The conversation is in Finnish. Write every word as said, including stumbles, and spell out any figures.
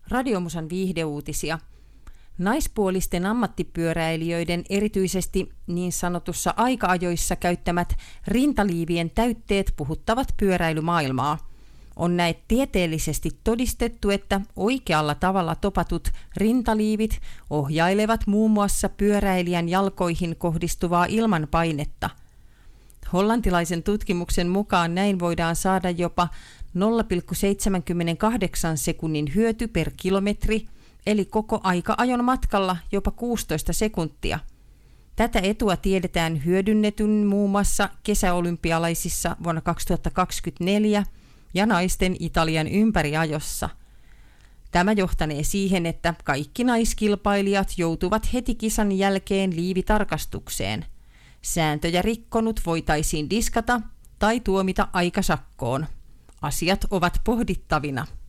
Radiomusan viihdeuutisia. Naispuolisten ammattipyöräilijöiden erityisesti niin sanotussa aika-ajoissa käyttämät rintaliivien täytteet puhuttavat pyöräilymaailmaa. On näet tieteellisesti todistettu, että oikealla tavalla topatut rintaliivit ohjailevat muun muassa pyöräilijän jalkoihin kohdistuvaa ilmanpainetta. Hollantilaisen tutkimuksen mukaan näin voidaan saada jopa nolla pilkku seitsemänkymmentäkahdeksan sekunnin hyöty per kilometri, eli koko aika-ajon matkalla jopa kuusitoista sekuntia. Tätä etua tiedetään hyödynnetyn muun muassa kesäolympialaisissa vuonna kaksituhattakaksikymmentäneljä ja naisten Italian ympäriajossa. Tämä johtanee siihen, että kaikki naiskilpailijat joutuvat heti kisan jälkeen liivitarkastukseen. Sääntöjä rikkonut voitaisiin diskata tai tuomita aikasakkoon. Asiat ovat pohdittavina.